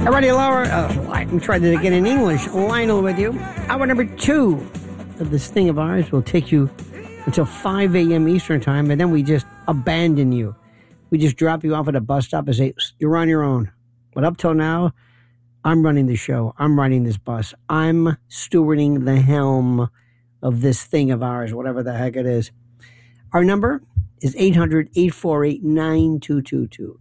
Alrighty, Laura. I'm trying to get in English. Lionel with you. Hour number 2 of this thing of ours will take you until 5 a.m. Eastern time, and then we just abandon you. We just drop you off at a bus stop and say, you're on your own. But up till now, I'm running the show. I'm riding this bus. I'm stewarding the helm of this thing of ours, whatever the heck it is. Our number is 800-848-9222.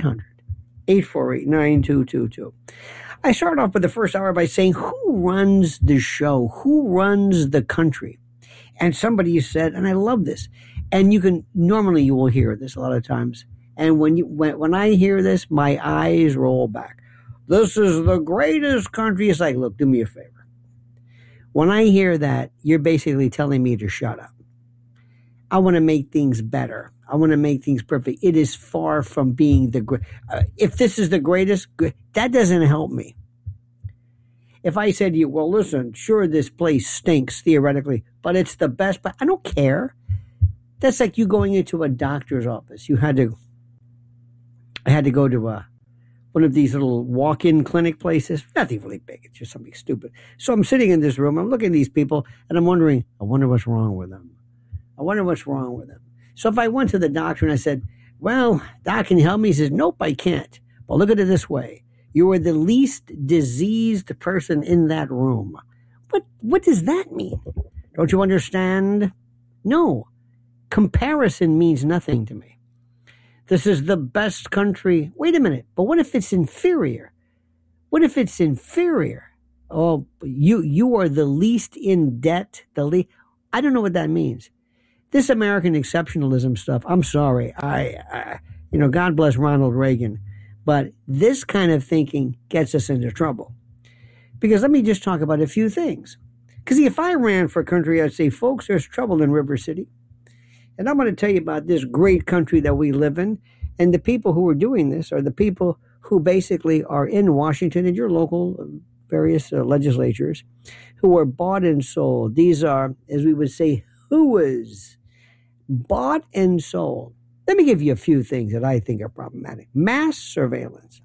800-848-9222. I started off with the first hour by saying, who runs the show? Who runs the country? And somebody said, and I love this, and normally you will hear this a lot of times, and when I hear this, my eyes roll back. This is the greatest country. It's like, look, do me a favor. When I hear that, you're basically telling me to shut up. I want to make things better. I want to make things perfect. It is far from being the great. If this is the greatest, that doesn't help me. If I said to you, well, listen, sure, this place stinks theoretically, but it's the best. But I don't care. That's like you going into a doctor's office. I had to go to one of these little walk-in clinic places. Nothing really big. It's just something stupid. So I'm sitting in this room. I'm looking at these people, and I'm wondering, I wonder what's wrong with them. So if I went to the doctor and I said, well, doc, can you help me? He says, nope, I can't. But look at it this way. You are the least diseased person in that room. What does that mean? Don't you understand? No. Comparison means nothing to me. This is the best country. Wait a minute. But what if it's inferior? Oh, you are the least in debt. I don't know what that means. This American exceptionalism stuff, I'm sorry. God bless Ronald Reagan. But this kind of thinking gets us into trouble. Because let me just talk about a few things. Because if I ran for country, I'd say, folks, there's trouble in River City. And I'm going to tell you about this great country that we live in. And the people who are doing this are the people who basically are in Washington and your local various legislatures who are bought and sold. These are, as we would say, whoas, bought and sold. Let me give you a few things that I think are problematic. Mass surveillance.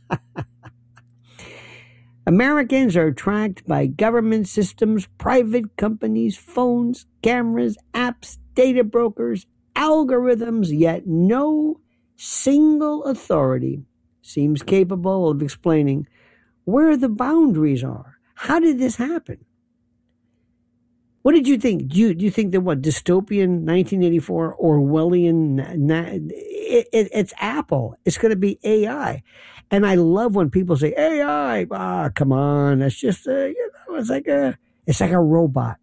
Americans are tracked by government systems, private companies, phones, cameras, apps, data brokers, algorithms, yet no single authority seems capable of explaining where the boundaries are. How did this happen? What did you think? Do you think that dystopian 1984 Orwellian? It's Apple. It's going to be AI, and I love when people say AI. Come on, that's just it's like a robot.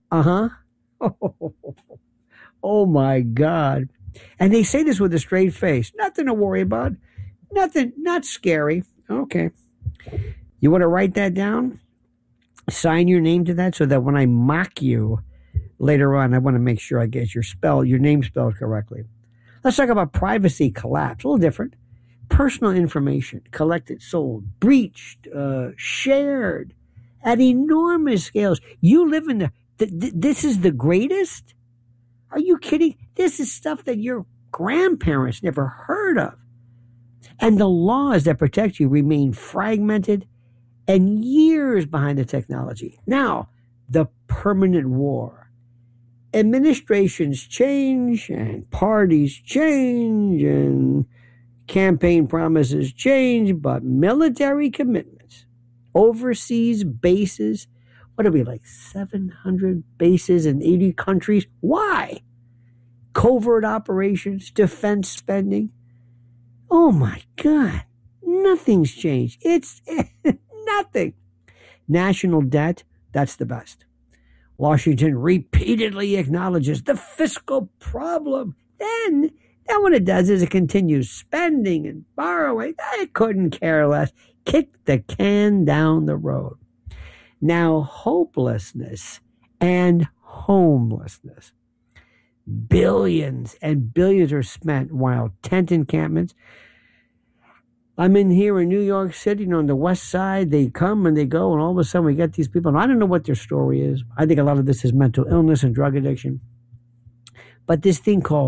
Oh my God! And they say this with a straight face. Nothing to worry about. Nothing. Not scary. Okay. You want to write that down? Sign your name to that so that when I mock you later on, I want to make sure I get your name spelled correctly. Let's talk about privacy collapse. A little different. Personal information collected, sold, breached, shared at enormous scales. You live in this is the greatest? Are you kidding? This is stuff that your grandparents never heard of. And the laws that protect you remain fragmented and years behind the technology. Now, the permanent war. Administrations change and parties change and campaign promises change, but military commitments, overseas bases, what are we, like 700 bases in 80 countries? Why? Covert operations, defense spending. Oh my God, nothing's changed. It's nothing. National debt, that's the best. Washington repeatedly acknowledges the fiscal problem. Then what it does is it continues spending and borrowing. I couldn't care less. Kick the can down the road. Now, hopelessness and homelessness. Billions and billions are spent while tent encampments. I'm in here in New York City, on the west side. They come and they go, and all of a sudden we get these people. And I don't know what their story is. I think a lot of this is mental illness and drug addiction. But this thing called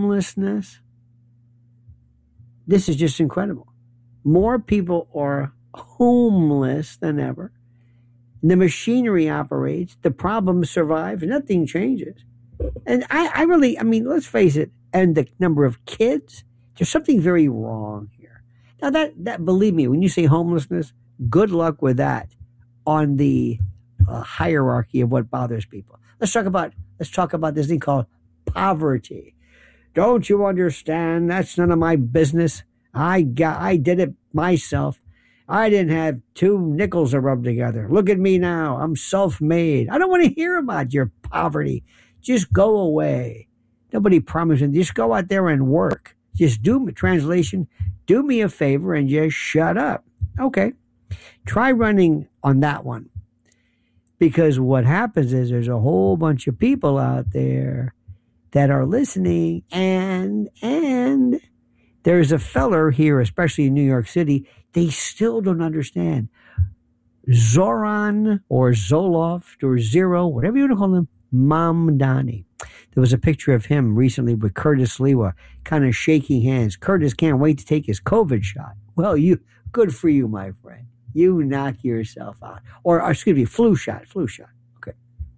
homelessness, this is just incredible. More people are homeless than ever. The machinery operates, the problem survives, nothing changes. And I mean, let's face it, and the number of kids, there's something very wrong here. Now that believe me, when you say homelessness, good luck with that on the hierarchy of what bothers people. Let's talk about this thing called poverty. Don't you understand? That's none of my business. I did it myself. I didn't have two nickels to rub together. Look at me now. I'm self-made. I don't want to hear about your poverty. Just go away. Nobody promises. Just go out there and work. Just do me a favor and just shut up. Okay. Try running on that one. Because what happens is there's a whole bunch of people out there that are listening, and there's a feller here, especially in New York City, they still don't understand. Zoran or Zoloft or Zero, whatever you want to call him, Mamdani. There was a picture of him recently with Curtis Lewa, kind of shaking hands. Curtis can't wait to take his COVID shot. Well, good for you, my friend. You knock yourself out. Or excuse me, flu shot. Okay.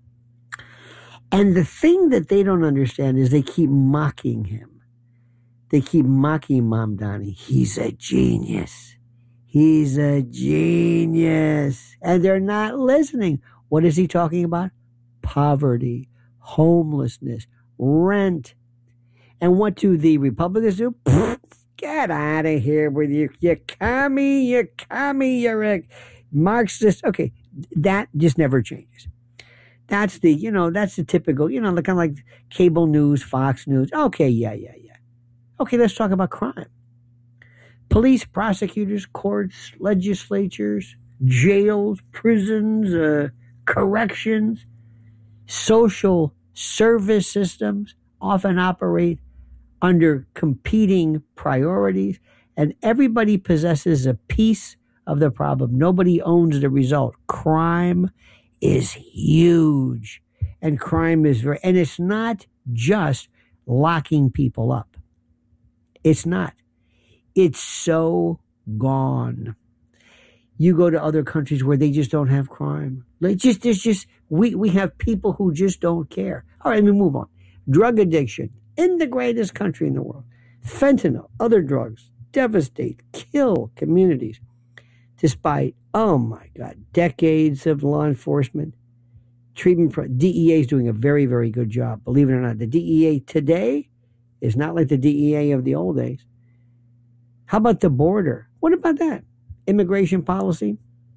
And the thing that they don't understand is they keep mocking him. They keep mocking Mamdani. He's a genius. He's a genius. And they're not listening. What is he talking about? Poverty, homelessness, rent. And what do the Republicans do? Get out of here with you. You commie, you're a Marxist. Okay, that just never changes. That's the typical, kind of like cable news, Fox News. Okay, yeah. Okay, let's talk about crime. Police, prosecutors, courts, legislatures, jails, prisons, corrections, social service systems often operate under competing priorities, and everybody possesses a piece of the problem. Nobody owns the result. Crime is huge, and and it's not just locking people up. It's not. It's so gone. You go to other countries where they just don't have crime. We have people who just don't care. All right, let me move on. Drug addiction in the greatest country in the world. Fentanyl, other drugs, devastate, kill communities. Despite, oh my God, decades of law enforcement, DEA is doing a very, very good job. Believe it or not, the DEA today is not like the DEA of the old days. How about the border? What about that? Immigration policy?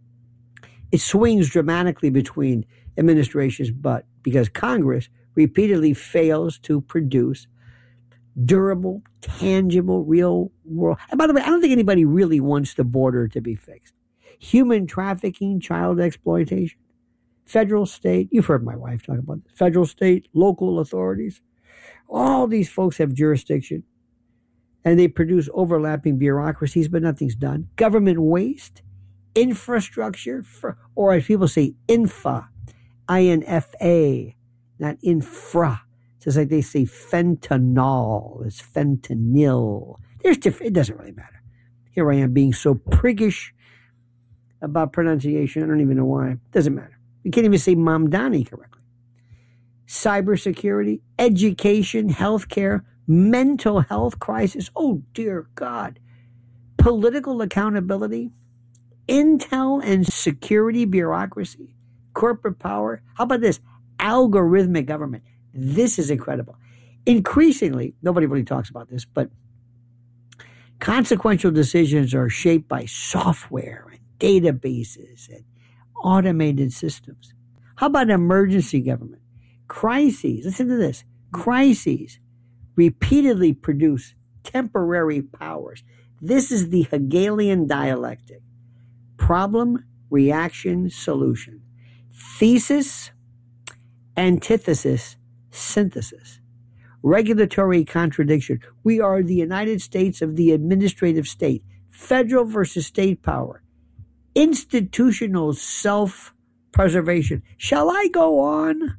It swings dramatically between administrations, but because Congress repeatedly fails to produce durable, tangible, real world. And by the way, I don't think anybody really wants the border to be fixed. Human trafficking, child exploitation, federal, state, you've heard my wife talk about this, federal, state, local authorities. All these folks have jurisdiction, and they produce overlapping bureaucracies, but nothing's done. Government waste, infrastructure, or as people say, INFA, INFA, not infra. It's just like they say fentanyl. It's fentanyl. It doesn't really matter. Here I am being so priggish about pronunciation. I don't even know why. It doesn't matter. You can't even say Mamdani correctly. Cybersecurity, education, healthcare, mental health crisis. Oh, dear God. Political accountability, intel and security bureaucracy, corporate power. How about this? Algorithmic government. This is incredible. Increasingly, nobody really talks about this, but consequential decisions are shaped by software and databases and automated systems. How about emergency government? Crises, listen to this. Crises repeatedly produce temporary powers. This is the Hegelian dialectic. Problem, reaction, solution. Thesis, antithesis, synthesis. Regulatory contradiction. We are the United States of the administrative state. Federal versus state power. Institutional self-preservation. Shall I go on?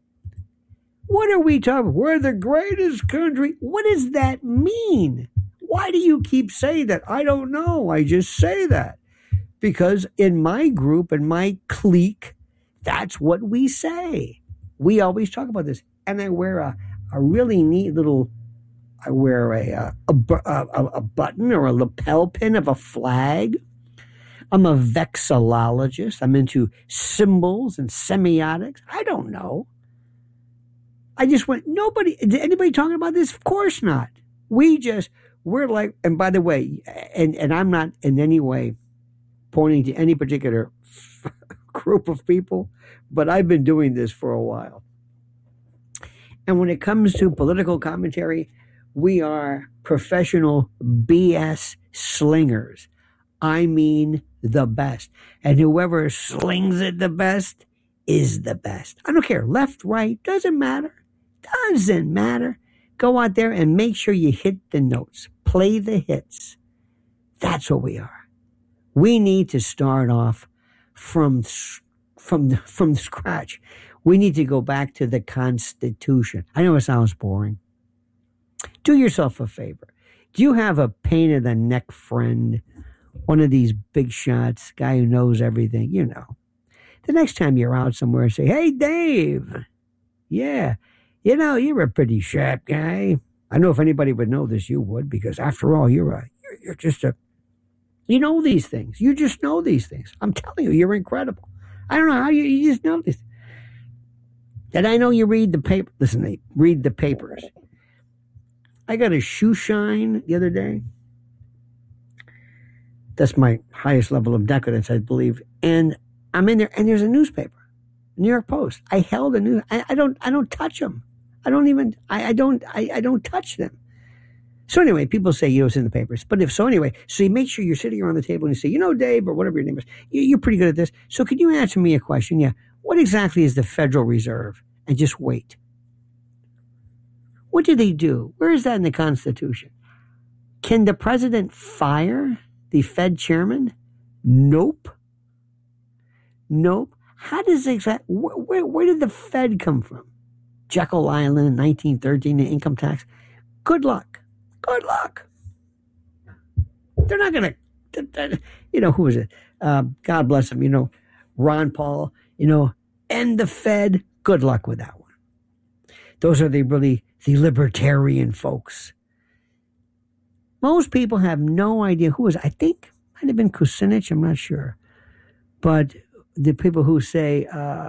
What are we talking about? We're the greatest country. What does that mean? Why do you keep saying that? I don't know. I just say that. because in my group and my clique, that's what we say. We always talk about this. And I wear a really neat little, I wear a button or a lapel pin of a flag. I'm a vexillologist. I'm into symbols and semiotics. I don't know. I just went, anybody talking about this? Of course not. We're like, and by the way, and I'm not in any way pointing to any particular group of people, but I've been doing this for a while. And when it comes to political commentary, we are professional BS slingers. I mean the best. And whoever slings it the best is the best. I don't care. Left, right, doesn't matter. Doesn't matter. Go out there and make sure you hit the notes. Play the hits. That's what we are. We need to start off from scratch. We need to go back to the Constitution. I know it sounds boring. Do yourself a favor. Do you have a pain in the neck friend? One of these big shots, guy who knows everything, you know. The next time you're out somewhere, say, hey, Dave. Yeah, you know, you're a pretty sharp guy. I know if anybody would know this, you would, because after all, you're just you know these things. You just know these things. I'm telling you, you're incredible. I don't know how you just know this. And I know you read the paper. Listen, they read the papers. I got a shoe shine the other day. That's my highest level of decadence, I believe. And I'm in there, and there's a newspaper, New York Post. I held a news. I don't touch them. I don't touch them. So anyway, people say, you know, it's in the papers. But so you make sure you're sitting around the table and you say, you know, Dave, or whatever your name is, you're pretty good at this. So could you answer me a question? Yeah. What exactly is the Federal Reserve? And just wait. What do they do? Where is that in the Constitution? Can the president fire the Fed chairman? Nope. How does where did the Fed come from? Jekyll Island, 1913, the income tax. Good luck. They're not going to, you know, who is it? God bless him, you know, Ron Paul, you know, and the Fed. Good luck with that one. Those are the libertarian folks. Most people have no idea who is. I think might have been Kucinich. I'm not sure, but the people who say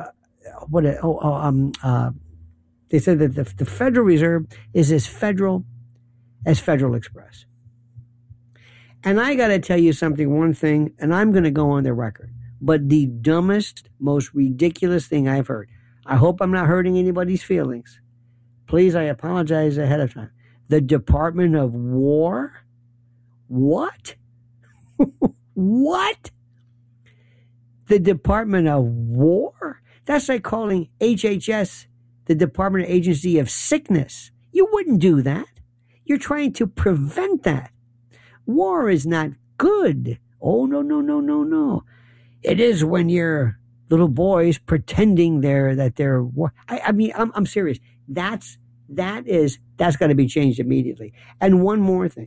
they said that the Federal Reserve is as federal as Federal Express. And I got to tell you one thing, and I'm going to go on the record, but the dumbest, most ridiculous thing I've heard. I hope I'm not hurting anybody's feelings. Please, I apologize ahead of time. The Department of War? What? What? The Department of War? That's like calling HHS the Department of Agency of Sickness. You wouldn't do that. You're trying to prevent that. War is not good. Oh, no. It is when you're little boys pretending they're I mean, I'm serious. That's got to be changed immediately. And one more thing.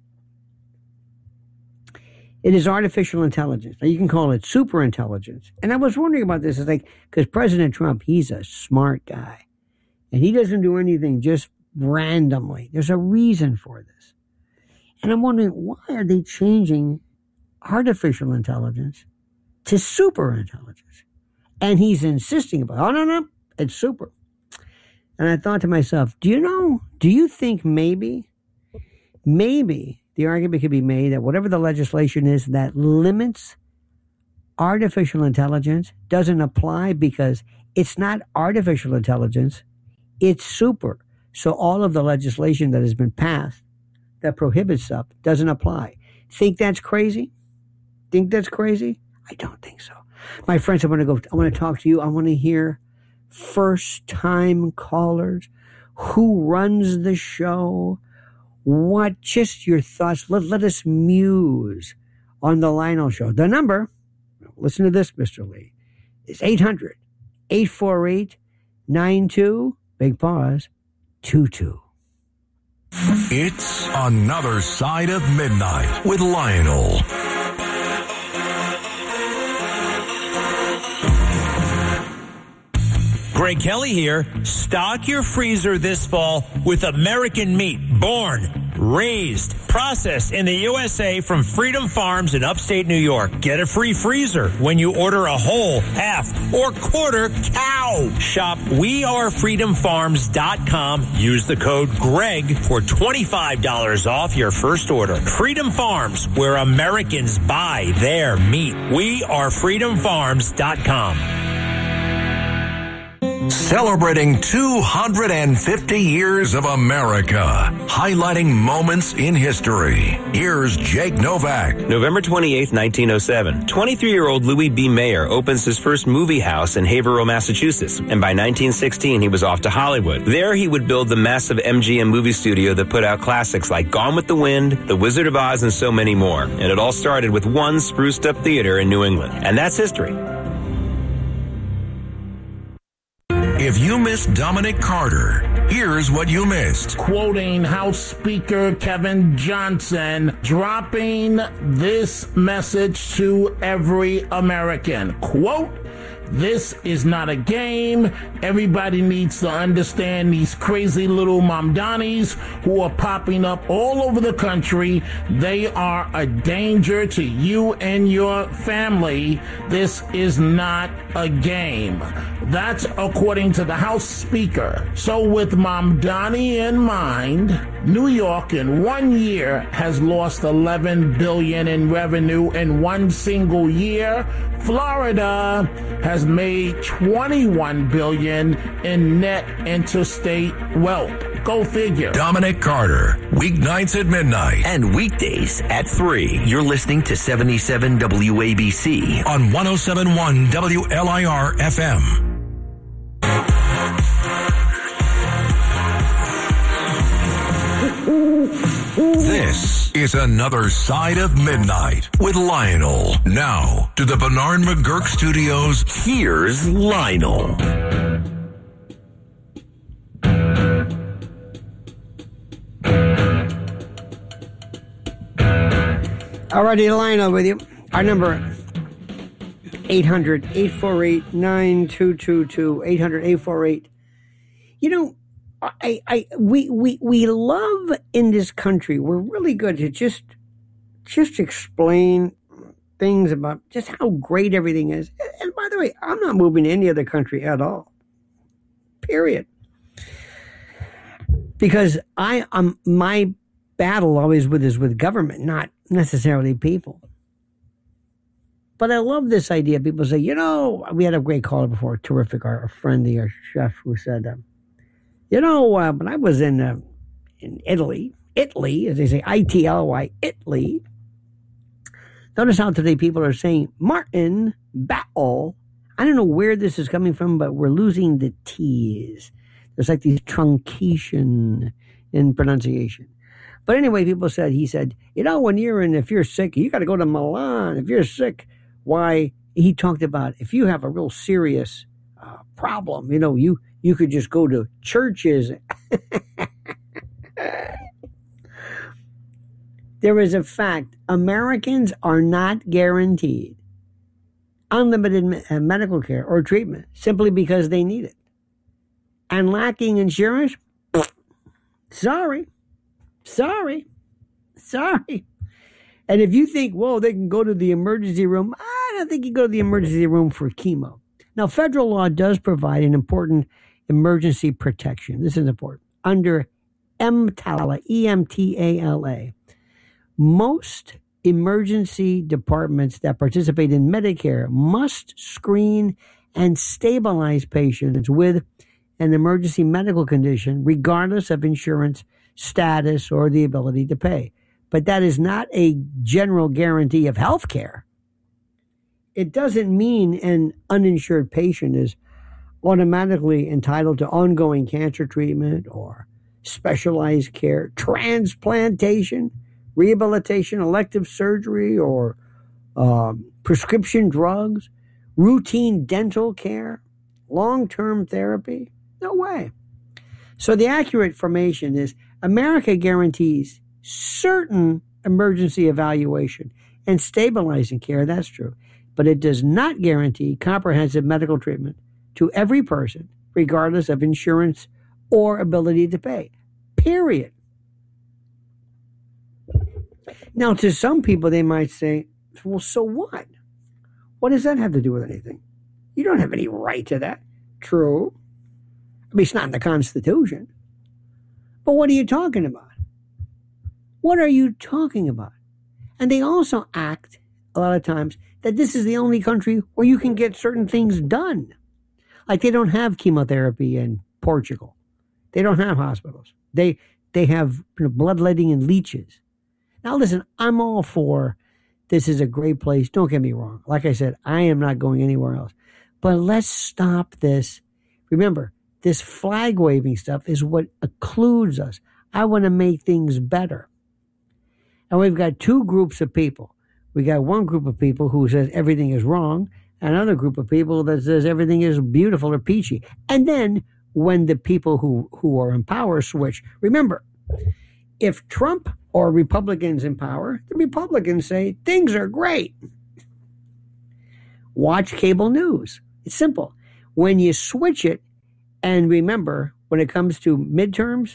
It is artificial intelligence. Now, you can call it super intelligence. And I was wondering about this. It's like, because President Trump, he's a smart guy. And he doesn't do anything just randomly. There's a reason for this. And I'm wondering, why are they changing artificial intelligence to super intelligence? And he's insisting about, oh, no, it's super. And I thought to myself, do you think maybe the argument could be made that whatever the legislation is that limits artificial intelligence doesn't apply because it's not artificial intelligence, it's super. So all of the legislation that has been passed that prohibits stuff doesn't apply. Think that's crazy? I don't think so. My friends, I want to talk to you. I want to hear first-time callers. Who runs the show? What? Just your thoughts. Let us muse on the Lionel Show. The number, listen to this, Mr. Lee, is 800-848-92, big pause, 22. It's Another Side of Midnight with Lionel. Greg Kelly here. Stock your freezer this fall with American meat, born, raised, processed in the USA from Freedom Farms in upstate New York. Get a free freezer when you order a whole, half, or quarter cow. Shop wearefreedomfarms.com. Use the code GREG for $25 off your first order. Freedom Farms, where Americans buy their meat. wearefreedomfarms.com. Celebrating 250 years of America, highlighting moments in history. Here's Jake Novak. November 28, 1907, 23-year-old Louis B. Mayer opens his first movie house in Haverhill, Massachusetts, and by 1916 he was off to Hollywood. There he would build the massive MGM movie studio that put out classics like Gone with the Wind, The Wizard of Oz, and so many more. And it all started with one spruced-up theater in New England. And that's history. If you missed Dominic Carter, here's what you missed. Quoting House Speaker Kevin Johnson, dropping this message to every American. Quote, "This is not a game. Everybody needs to understand these crazy little Mamdanis who are popping up all over the country. They are a danger to you and your family. This is not a game." That's according to the House Speaker. So with Mamdani in mind, New York in 1 year has lost $11 billion in revenue in one single year. Florida has made $21 billion in net interstate wealth. Go figure. Dominic Carter, weeknights at midnight. And weekdays at 3. You're listening to 77 WABC On 107.1 WLIR FM. This is Another Side of Midnight with Lionel. Now to the Bernard McGurk Studios. Here's Lionel. Alrighty, Lionel with you. Our number 800-848-9222. 800-848. You know, we love in this country. We're really good to just explain things about just how great everything is. And by the way, I'm not moving to any other country at all. Period. Because my battle always is with government, not necessarily people. But I love this idea. People say, you know, we had a great caller before, terrific, our friend, our chef, who said, when I was in Italy, as they say, Italy, Italy. Notice how today people are saying Martin Battle. I don't know where this is coming from, but we're losing the T's. There's like these truncation in pronunciation. But anyway, he said, if you're sick, you got to go to Milan. If you're sick, why? He talked about if you have a real serious problem, you could just go to churches. There is a fact. Americans are not guaranteed unlimited medical care or treatment simply because they need it. And lacking insurance, sorry. And if you think, they can go to the emergency room, I don't think you go to the emergency room for chemo. Now, federal law does provide an important emergency protection. This is important. Under EMTALA, E-M-T-A-L-A, most emergency departments that participate in Medicare must screen and stabilize patients with an emergency medical condition, regardless of insurance status or the ability to pay. But that is not a general guarantee of health care. It doesn't mean an uninsured patient is automatically entitled to ongoing cancer treatment or specialized care, transplantation, rehabilitation, elective surgery, or prescription drugs, routine dental care, long-term therapy. No way. So the accurate information is America guarantees certain emergency evaluation and stabilizing care. That's true. But it does not guarantee comprehensive medical treatment to every person regardless of insurance or ability to pay. Period. Now, to some people, they might say, well, so what? What does that have to do with anything? You don't have any right to that. True. I mean, it's not in the Constitution. But what are you talking about? What are you talking about? And they also act, a lot of times, that this is the only country where you can get certain things done. Like they don't have chemotherapy in Portugal. They don't have hospitals. They have bloodletting and leeches. Now, listen, I'm all for this is a great place. Don't get me wrong. Like I said, I am not going anywhere else. But let's stop this. Remember, this flag waving stuff is what occludes us. I want to make things better. And we've got two groups of people. We got one group of people who says everything is wrong, and another group of people that says everything is beautiful or peachy. And then when the people who are in power switch, remember, if Trump or Republicans in power, the Republicans say things are great. Watch cable news. It's simple. When you switch it, and remember, when it comes to midterms,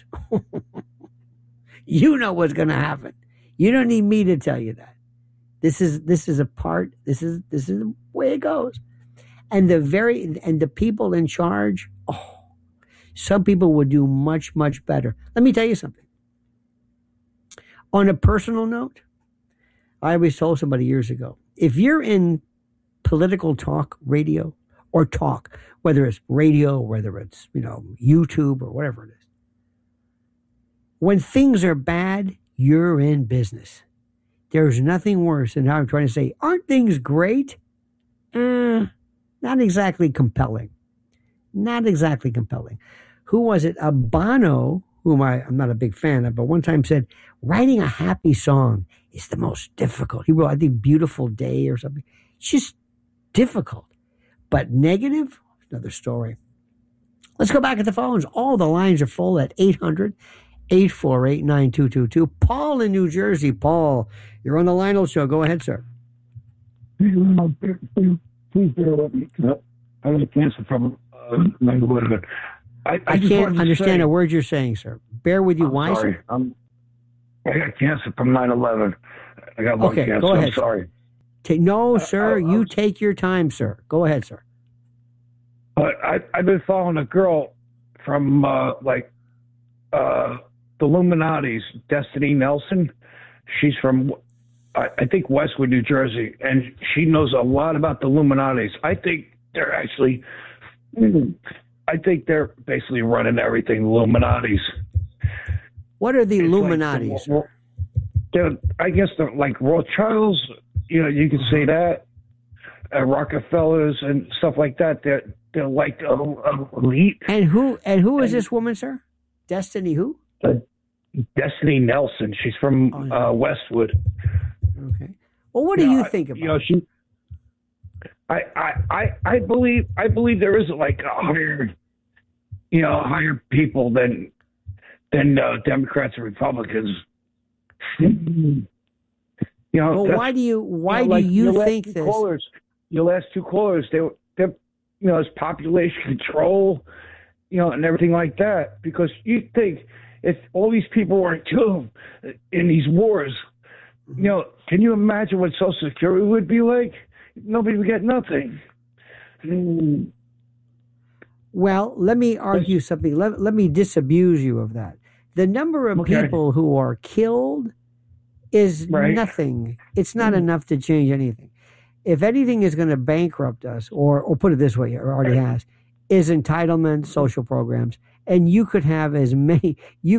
you know what's going to happen. You don't need me to tell you that. This is a part. This is the way it goes. And the people in charge, some people would do much, much better. Let me tell you something. On a personal note, I always told somebody years ago, if you're in political talk radio or talk, whether it's radio, whether it's, YouTube or whatever it is, when things are bad, you're in business. There's nothing worse than how I'm trying to say, aren't things great? Not exactly compelling. Not exactly compelling. Who was it? Bono, whom I'm not a big fan of, but one time said, writing a happy song is the most difficult. He wrote, I think, Beautiful Day or something. It's just difficult. But negative, another story. Let's go back at the phones. All the lines are full at 800-848-9222. Paul in New Jersey. Paul, you're on the Lionel Show. Go ahead, sir. Please bear with me. I have cancer from 9/11. I can't understand a word you're saying, sir. Bear with you. Why, sorry. sir? I got cancer from 9/11. I got lung cancer. Go ahead. I'm sorry. No, sir. You take your time, sir. Go ahead, sir. But I've been following a girl from the Illuminati's, Destiny Nelson. She's from, I think, Westwood, New Jersey, and she knows a lot about the Illuminati's. I think they're basically running everything, the Illuminati's. What are the Illuminati's? I guess they're like Rothschilds. You could say that. Rockefellers and stuff like that. They're like elite. And who is this woman, sir? Destiny who? Destiny Nelson. She's from Westwood. Okay. Well, what do you think about it? I believe there is like higher people than Democrats and Republicans. Well, why do you think this? Your last two callers, they're it's population control, and everything like that. Because you think if all these people weren't killed in these wars, can you imagine what Social Security would be like? Nobody would get nothing. Well, let me argue something. Let me disabuse you of that. The number of people who are killed is nothing. It's not enough to change anything. If anything is going to bankrupt us, or put it this way, it already has, is entitlement, social programs, and you could have as many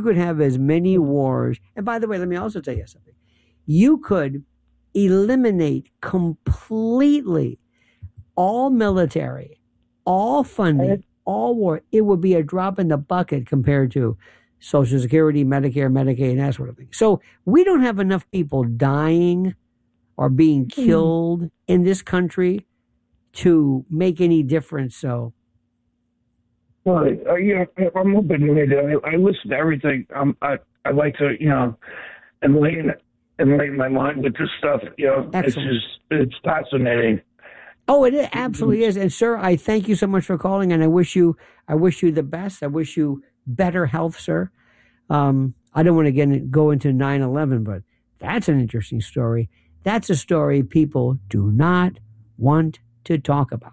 wars. And by the way, let me also tell you something. You could eliminate completely all military, all funding, all war. It would be a drop in the bucket compared to Social Security, Medicare, Medicaid, and that sort of thing. So we don't have enough people dying or being killed in this country to make any difference. So, well, I'm open-minded. I listen to everything. I like to, enlighten my mind with this stuff. Excellent. It's fascinating. Oh, it absolutely is. And sir, I thank you so much for calling, and I wish you the best. I wish you better health, sir. I don't want to go into 9/11, but that's an interesting story. That's a story people do not want to talk about.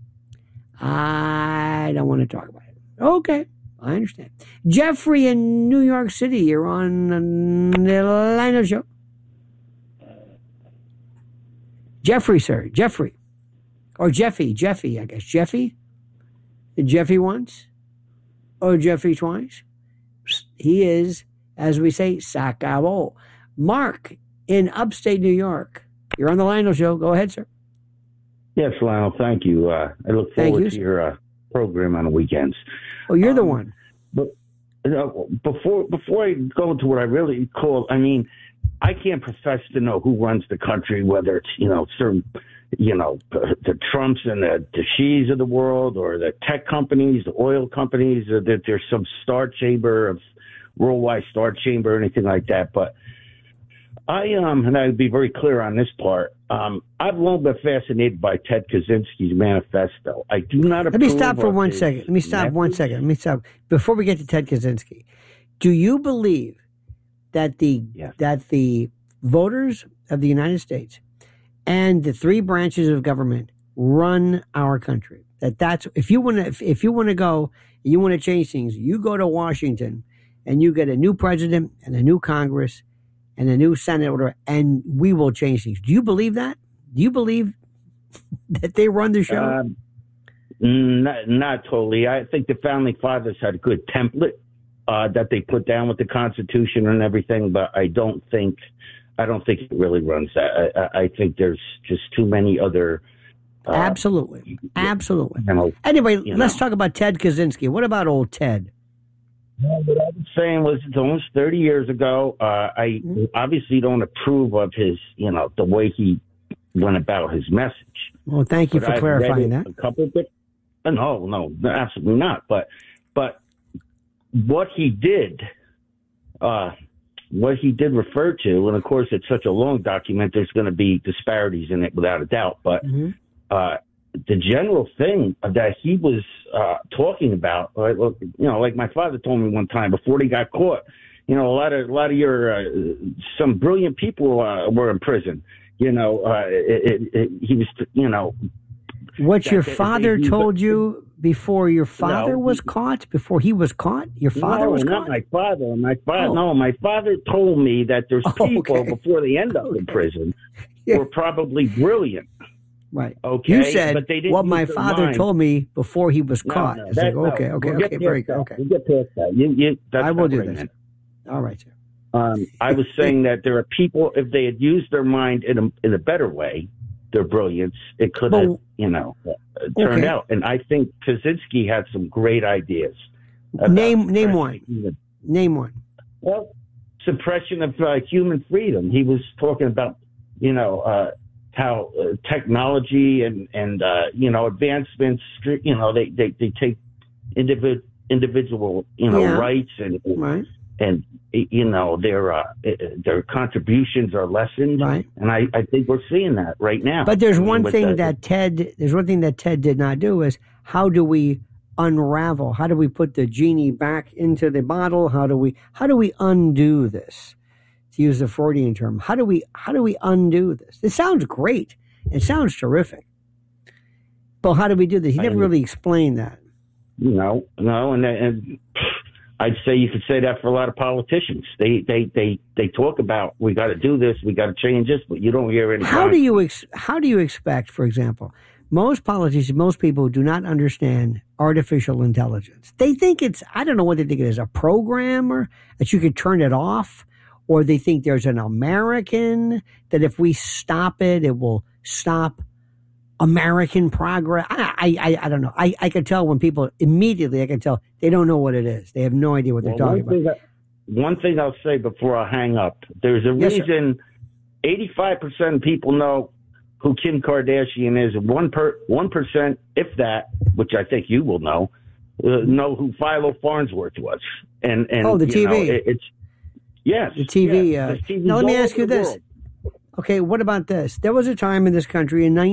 I don't want to talk about it. Okay, I understand. Jeffrey in New York City, you're on the Lionel Show. Jeffrey, sir. Jeffrey. Or Jeffy, I guess. Jeffy? Jeffy once? Or Jeffy twice? He is, as we say, Sacabo. Mark in upstate New York. You're on the Lionel Show. Go ahead, sir. Yes, Lionel, thank you. I look forward to your program on the weekends. Oh, you're the one. But before I go into what I really call, I can't profess to know who runs the country, whether it's, certain, the Trumps and the Xis of the world, or the tech companies, the oil companies, that there's some worldwide star chamber or anything like that. But and I would be very clear on this part. I've long been fascinated by Ted Kaczynski's manifesto. I do not approve. Let me stop for 1 second. Let me stop. Before we get to Ted Kaczynski, do you believe that the voters of the United States and the three branches of government run our country? That's if you want to go, you want to change things, you go to Washington and you get a new president and a new Congress and a new Senate order, and we will change things. Do you believe that? Do you believe that they run the show? Not totally. I think the founding fathers had a good template that they put down with the Constitution and everything, but I don't think it really runs that. I think there's just too many other. Absolutely. Anyway, let's talk about Ted Kaczynski. What about old Ted? Well, what I was saying was it's almost 30 years ago. I obviously don't approve of his, the way he went about his message. Well, thank you for clarifying that. No, absolutely not. But what he did refer to, and of course it's such a long document, there's going to be disparities in it without a doubt. But the general thing that he was talking about, like my father told me one time before he got caught, a lot of your some brilliant people were in prison. He was, What your father told you before your father was caught? Before he was caught? Your father was caught? No, not my father. No, my father told me that there's people before they end up in prison were probably brilliant. Right. Okay. You said but they didn't what my father told me before he was caught. No, okay, very good. Okay. We'll get past that. I will do this. All right, sir. I was saying that there are people, if they had used their mind in a better way, their brilliance, it could have, turned out. And I think Kaczynski had some great ideas. Name one. Name one. Well, suppression of human freedom. He was talking about, how technology and advancements, they take individual, rights and their contributions are lessened. Right. And I think we're seeing that right now. But there's one thing that Ted did not do is how do we unravel? How do we put the genie back into the bottle? How do we undo this? To use the Freudian term, how do we undo this? It sounds great. It sounds terrific. But how do we do this? He never really explained that. No, and I'd say you could say that for a lot of politicians. They talk about we got to do this, we got to change this, but you don't hear any. How do you expect, for example, most politicians, most people do not understand artificial intelligence. They think I don't know what they think it is, a program or that you could turn it off. Or they think there's an American, that if we stop it, it will stop American progress. I don't know. I can tell when people immediately, I can tell they don't know what it is. They have no idea what they're talking about. One thing I'll say before I hang up, there's a reason 85% of people know who Kim Kardashian is. 1%, if that, which I think you will know who Philo Farnsworth was. And the TV. Yes. The TV. Yes. Now, let me ask you this. Okay, what about this? There was a time in this country in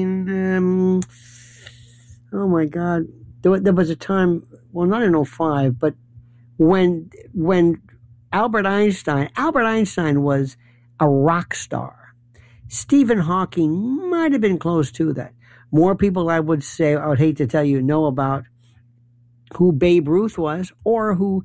oh my God, there was a time, well, not in 05, but when Albert Einstein was a rock star. Stephen Hawking might have been close to that. More people, I would hate to tell you, know about who Babe Ruth was or who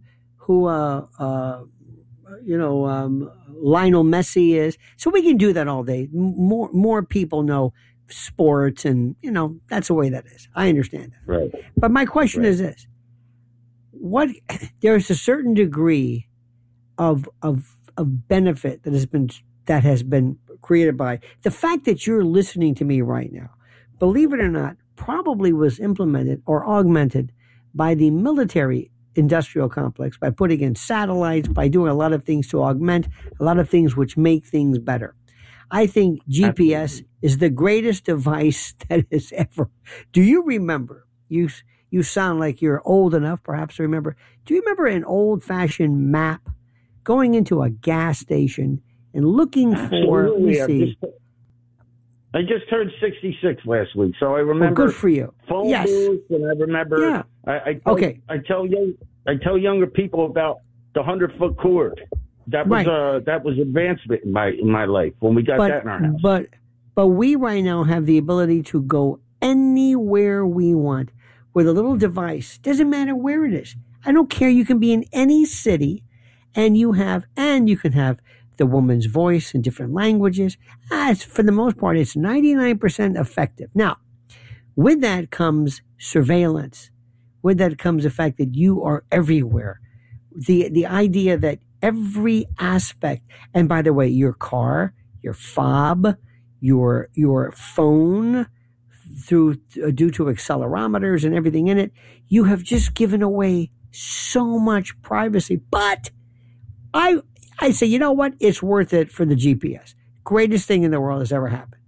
Lionel Messi is. So we can do that all day. More people know sports, and that's the way that is. I understand that. Right. But my question is this: there's a certain degree of benefit that has been created by the fact that you're listening to me right now. Believe it or not, probably was implemented or augmented by the military industrial complex, by putting in satellites, by doing a lot of things to augment a lot of things which make things better. I think GPS is the greatest device that is ever. Do you remember? You sound like you're old enough, perhaps, to remember. Do you remember an old-fashioned map going into a gas station and looking for? Let me see. I just turned 66 last week, so I remember. Well, good for you. Phone yes. booths, and I remember. Yeah. I tell younger people about the 100-foot cord. That was advancement in my life when we got that in our house. But we right now have the ability to go anywhere we want with a little device. Doesn't matter where it is. I don't care. You can be in any city, and you can have the woman's voice in different languages. For the most part, it's 99% effective. Now, with that comes surveillance. With that comes the fact that you are everywhere. The idea that every aspect, and by the way, your car, your fob, your phone, due to accelerometers and everything in it, you have just given away so much privacy. But I say, you know what? It's worth it for the GPS. Greatest thing in the world has ever happened.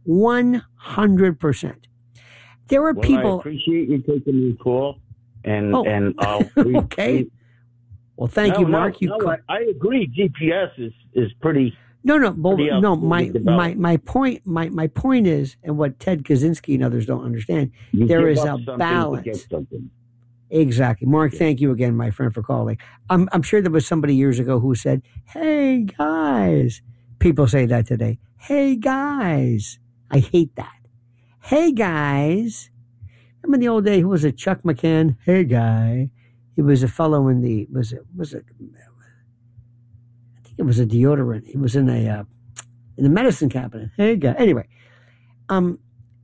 100%. There are people. I appreciate you taking the call, and I'll. Okay. Well, thank you, Mark. I agree. GPS is pretty. No. My point is, and what Ted Kaczynski and others don't understand, there is a balance. Exactly. Mark, thank you again, my friend, for calling. I'm sure there was somebody years ago who said, "Hey, guys." People say that today. Hey, guys. I hate that. Hey, guys. Remember the old day, who was it? Chuck McCann? Hey, guy. He was a fellow in the, I think it was a deodorant. He was in the medicine cabinet. Hey, guy. Anyway, I'm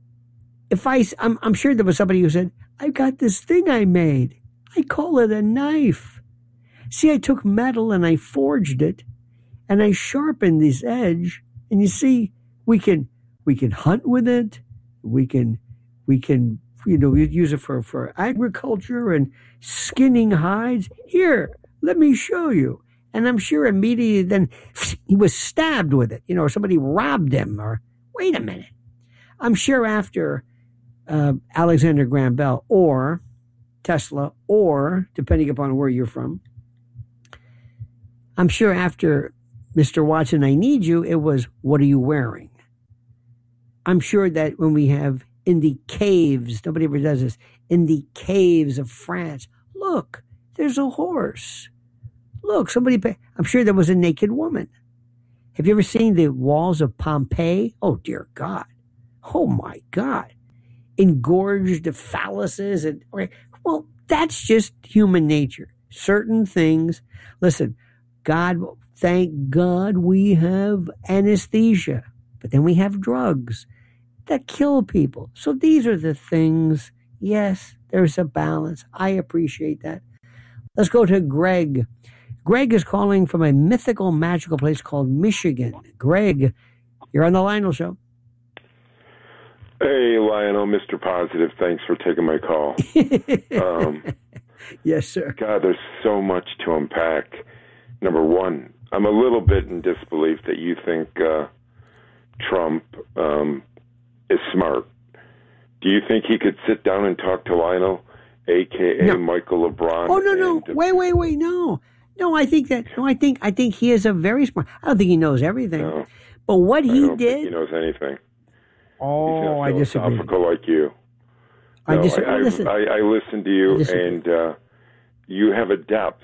sure there was somebody who said, I've got this thing I made. I call it a knife. See, I took metal and I forged it and I sharpened this edge. And you see, we can hunt with it. We can use it for agriculture and skinning hides. Here, let me show you. And I'm sure immediately then he was stabbed with it, or somebody robbed him, or wait a minute. I'm sure after Alexander Graham Bell or Tesla, or depending upon where you're from, I'm sure after Mr. Watson, I need you, it was, what are you wearing? I'm sure that when we have in the caves, nobody ever does this, in the caves of France, look, there's a horse. Look, I'm sure there was a naked woman. Have you ever seen the walls of Pompeii? Oh, dear God. Oh, my God. Engorged phalluses. Well, that's just human nature. Certain things. Listen, thank God we have anesthesia, but then we have drugs that kill people. So these are the things. Yes, there's a balance. I appreciate that. Let's go to Greg. Greg is calling from a mythical, magical place called Michigan. Greg, you're on the Lionel Show. Hey, Lionel, Mr. Positive. Thanks for taking my call. Yes, sir. God, there's so much to unpack. Number one, I'm a little bit in disbelief that you think Trump is smart. Do you think he could sit down and talk to Lionel, a.k.a. Michael LeBron? Oh, no. Wait, no. No, I think he is a very smart. I don't think he knows everything. No. But what I he don't did. think he knows anything. Oh, I He's disagree. not philosophical like you. I No, disagree. I listen to you, and you have a depth,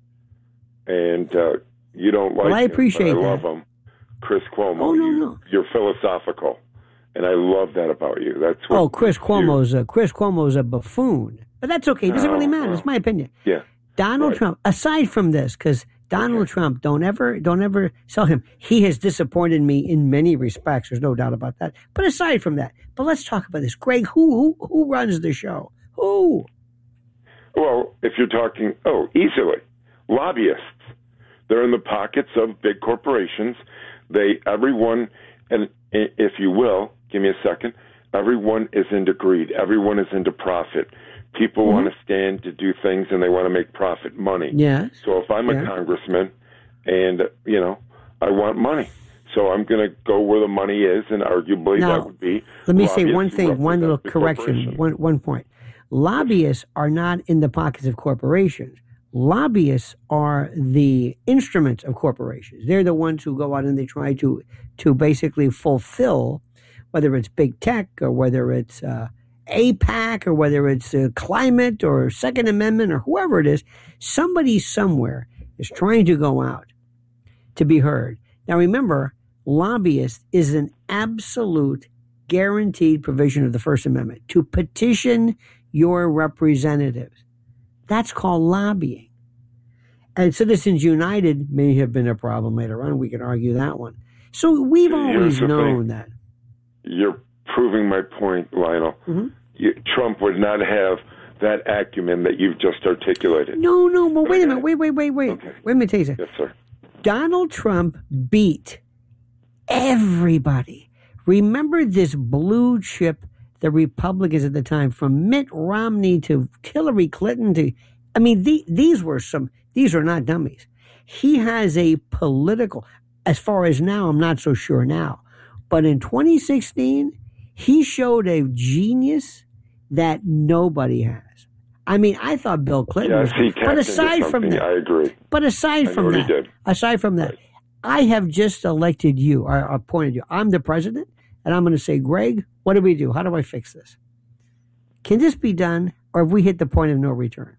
and you don't like Well, I appreciate him, but I that. love him. Chris Cuomo. Oh, no. You're philosophical, and I love that about you. That's what Chris Cuomo's a buffoon, but that's okay. It doesn't really matter. It's my opinion. Yeah. Donald Trump. Aside from this, because Donald Trump, don't ever sell him. He has disappointed me in many respects. There's no doubt about that. But aside from that, let's talk about this. Greg, who runs the show? Who? Well, if you're talking, easily, lobbyists. They're in the pockets of big corporations. Everyone, and if you will, give me a second, everyone is into greed. Everyone is into profit. People want to stand to do things, and they want to make profit, money. Yeah. So if I'm a congressman and, I want money, so I'm going to go where the money is, and arguably Now, that would be. Let me say lobbyists one who thing, one little represent the correction, corporation. one point. Lobbyists are not in the pockets of corporations. Lobbyists are the instruments of corporations. They're the ones who go out and they try to basically fulfill, whether it's big tech or whether it's APAC or whether it's climate or Second Amendment or whoever it is, somebody somewhere is trying to go out to be heard. Now remember, lobbyist is an absolute guaranteed provision of the First Amendment to petition your representatives. That's called lobbying. And Citizens United may have been a problem later on. We can argue that one. So we've always known that. You're proving my point, Lionel. Trump would not have that acumen that you've just articulated. No, but wait a minute. Wait. Okay. Wait a minute, tell you something. Yes, sir. Donald Trump beat everybody. Remember this blue chip, the Republicans at the time, from Mitt Romney to Hillary Clinton to, these are not dummies. He has a political, as far as now, I'm not so sure now, but in 2016, he showed a genius that nobody has. I thought Bill Clinton was, he but aside from that, I agree. But aside from he that, did. right. I have just elected you, or appointed you. I'm the president, and I'm going to say, Greg, what do we do? How do I fix this? Can this be done, or have we hit the point of no return?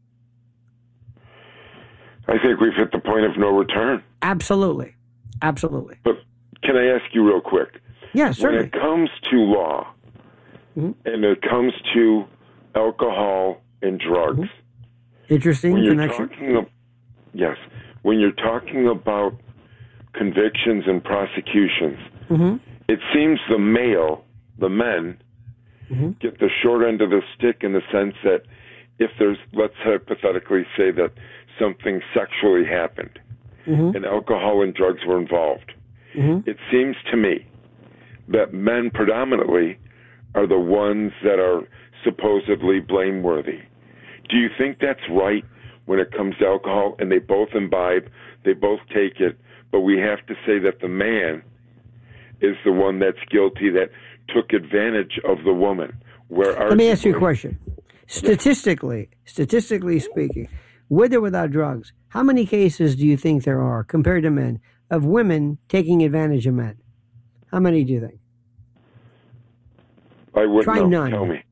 I think we've hit the point of no return. Absolutely. But can I ask you real quick? Yeah, certainly. When it comes to law, and it comes to alcohol and drugs, interesting when connection. When you're talking about convictions and prosecutions, it seems the men, get the short end of the stick in the sense that if there's, let's hypothetically say that something sexually happened and alcohol and drugs were involved, it seems to me that men predominantly are the ones that are supposedly blameworthy. Do you think that's right when it comes to alcohol, and they both imbibe, they both take it, but we have to say that the man is the one that's guilty, that took advantage of the woman? Let me ask you a question. Statistically speaking, with or without drugs, how many cases do you think there are, compared to men, of women taking advantage of men? How many do you think? I wouldn't Try know. none. Tell me.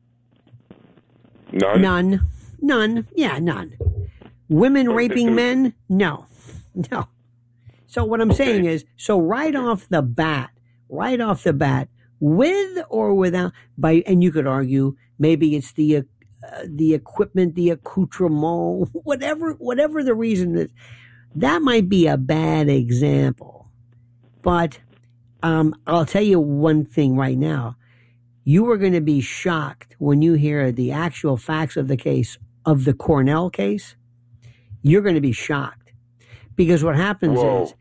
None? None. Yeah, none. Women raping men? No. So what I'm saying is, right off the bat, with or without, and you could argue maybe it's the equipment, the accoutrement, whatever the reason is, that might be a bad example. But I'll tell you one thing right now. You are going to be shocked when you hear the actual facts of the case, of the Cornell case. You're going to be shocked. Because what happens is,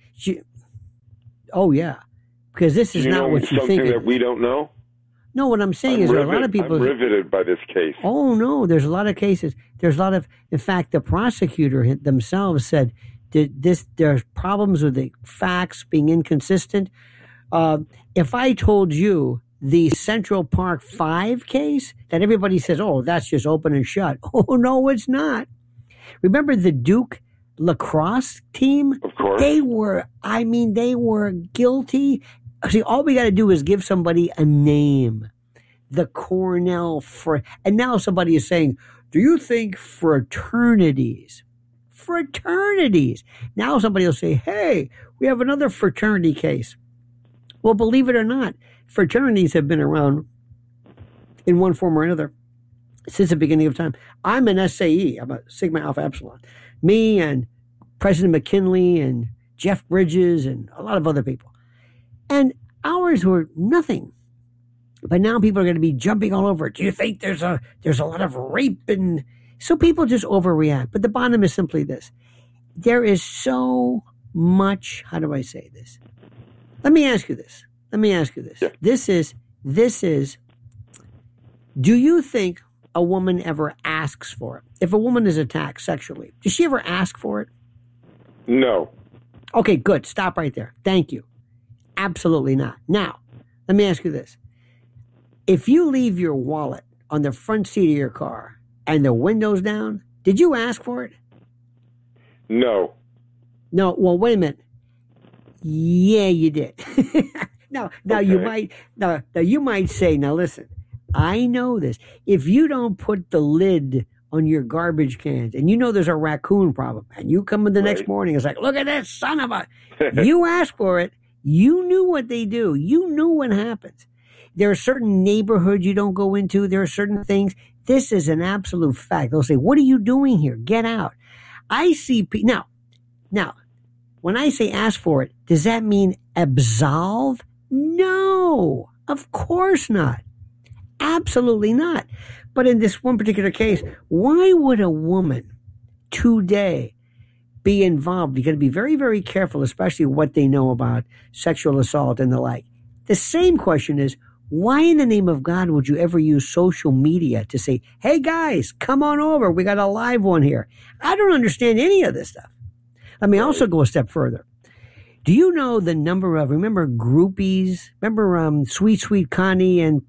because this is not what you think. Something that we don't know? No, what I'm saying is there are a lot of people. I'm riveted by this case. Oh, no, there's a lot of cases. There's a lot of, in fact, the prosecutor themselves said there's problems with the facts being inconsistent. If I told you the Central Park 5 case, that everybody says, oh, that's just open and shut. Oh, no, it's not. Remember the Duke lacrosse team. Of course. They were guilty. See, all we got to do is give somebody a name. The Cornell and now somebody is saying, do you think fraternities? Now somebody will say, hey, we have another fraternity case. Well, believe it or not, fraternities have been around in one form or another since the beginning of time. I'm an SAE. I'm a Sigma Alpha Epsilon. Me and President McKinley and Jeff Bridges and a lot of other people. And ours were nothing. But now people are going to be jumping all over it. Do you think there's a lot of rape? And so people just overreact. But the bottom is simply this. There is so much, how do I say this? Let me ask you this. Yeah. This is, do you think a woman ever asks for it? If a woman is attacked sexually, does she ever ask for it? No. Okay, good. Stop right there. Thank you. Absolutely not. Now, let me ask you this. If you leave your wallet on the front seat of your car and the window's down, did you ask for it? No. No. Well, wait a minute. Yeah, you did. Now Okay. you might say, now listen, I know this. If you don't put the lid on your garbage cans and you know there's a raccoon problem and you come in the next morning, it's like, look at that son of a, you asked for it. You knew what they do. You knew what happens. There are certain neighborhoods you don't go into. There are certain things. This is an absolute fact. They'll say, what are you doing here? Get out. I see now, when I say ask for it, does that mean absolve? No, of course not. Absolutely not. But in this one particular case, why would a woman today be involved? You got to be very, very careful, especially what they know about sexual assault and the like. The same question is, why in the name of God would you ever use social media to say, hey guys, come on over. We got a live one here. I don't understand any of this stuff. Let me also go a step further. Do you know the number of, remember groupies? Remember Sweet Sweet Connie and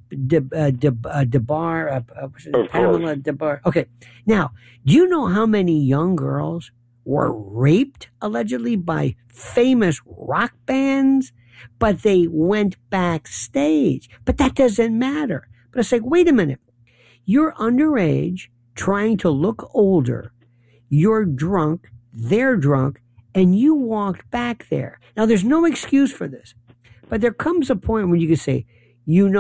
Pamela DeBar? Okay. Now, do you know how many young girls were raped allegedly by famous rock bands? But they went backstage. But that doesn't matter. But it's like, wait a minute. You're underage, trying to look older. You're drunk. They're drunk. And you walked back there. Now, there's no excuse for this. But there comes a point when you can say, you know,